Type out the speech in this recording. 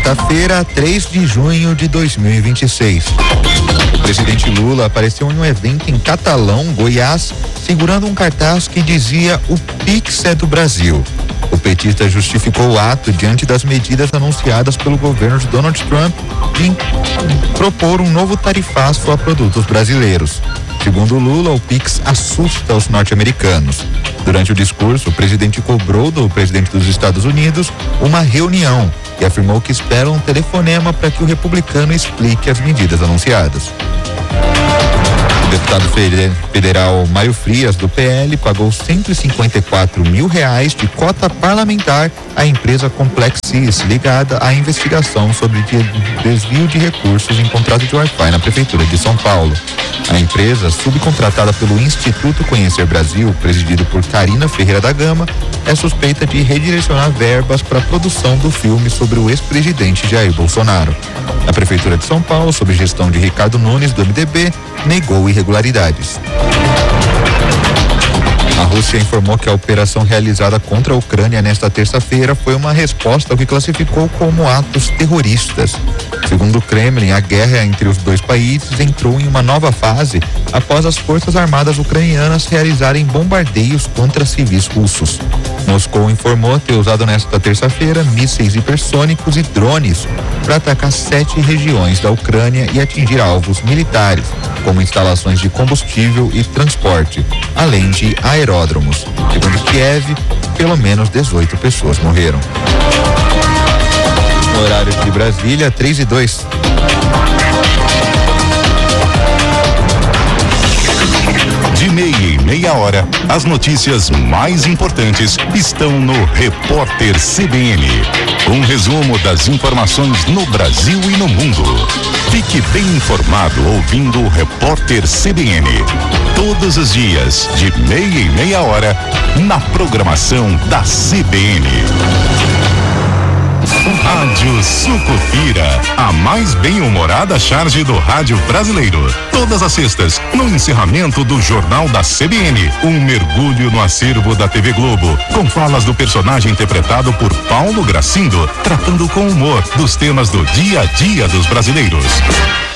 quarta-feira, 3 de junho de 2026. O presidente Lula apareceu em um evento em Catalão, Goiás, segurando um cartaz que dizia: "O Pix é do Brasil". O petista justificou o ato diante das medidas anunciadas pelo governo de Donald Trump de propor um novo tarifaço a produtos brasileiros. Segundo Lula, o Pix assusta os norte-americanos. Durante o discurso, o presidente cobrou do presidente dos Estados Unidos uma reunião e afirmou que espera um telefonema para que o republicano explique as medidas anunciadas. O deputado federal Mário Frias, do PL, pagou R$154 mil de cota parlamentar à empresa Complexis, ligada à investigação sobre desvio de recursos em contrato de Wi-Fi na Prefeitura de São Paulo. A empresa, subcontratada pelo Instituto Conhecer Brasil, presidido por Karina Ferreira da Gama, é suspeita de redirecionar verbas para a produção do filme sobre o ex-presidente Jair Bolsonaro. A Prefeitura de São Paulo, sob gestão de Ricardo Nunes, do MDB, negou irregularidades. A Rússia informou que a operação realizada contra a Ucrânia nesta terça-feira foi uma resposta ao que classificou como atos terroristas. Segundo o Kremlin, a guerra entre os dois países entrou em uma nova fase após as forças armadas ucranianas realizarem bombardeios contra civis russos. Moscou informou ter usado nesta terça-feira mísseis hipersônicos e drones para atacar 7 regiões da Ucrânia e atingir alvos militares, como instalações de combustível e transporte, além de aeródromos. Segundo Kiev, pelo menos 18 pessoas morreram. No horário de Brasília, 3:02. De meia em meia hora, as notícias mais importantes estão no Repórter CBN. Um resumo das informações no Brasil e no mundo. Fique bem informado ouvindo o Repórter CBN. Todos os dias, de meia em meia hora, na programação da CBN. Rádio Sucupira, a mais bem-humorada charge do rádio brasileiro. Todas as sextas, no encerramento do Jornal da CBN, um mergulho no acervo da TV Globo, com falas do personagem interpretado por Paulo Gracindo, tratando com humor dos temas do dia a dia dos brasileiros.